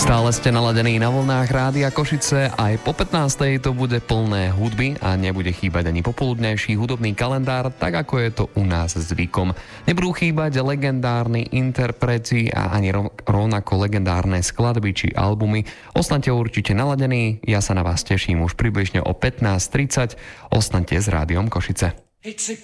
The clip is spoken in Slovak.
Stále ste naladení na vlnách Rádia Košice, aj po 15. to bude plné hudby a nebude chýbať ani popoludnejší hudobný kalendár, tak ako je to u nás zvykom. Nebudú chýbať legendárni interpreti a ani rovnako legendárne skladby či albumy. Ostaňte určite naladení, ja sa na vás teším už približne o 15:30. Ostaňte s Rádiom Košice. It's a